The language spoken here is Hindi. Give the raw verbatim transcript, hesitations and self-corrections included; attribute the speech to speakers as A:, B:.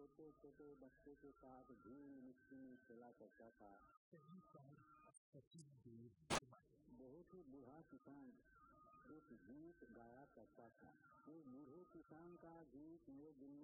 A: छोटे छोटे बच्चे के साथ धूल मिट्टी में खेला करता था। बहुत ही बूढ़ा किसान एक गीत गाया करता था। वो बूढ़े किसान का गीत ये दिन